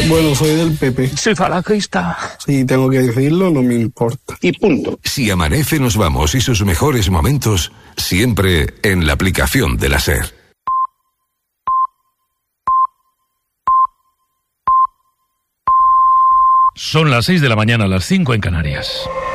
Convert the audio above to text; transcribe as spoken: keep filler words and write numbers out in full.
Bueno, soy del P P. Soy falangista. Si tengo que decirlo, no me importa. Y punto. Si amanece, nos vamos y sus mejores momentos siempre en la aplicación de la SER. Son las seis de la mañana, las cinco en Canarias.